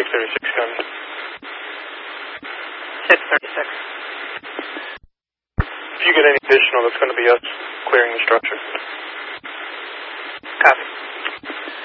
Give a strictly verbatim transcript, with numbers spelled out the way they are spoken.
six thirty-six coming. six thirty-six. If you get any additional, that's going to be us clearing the structure. Copy.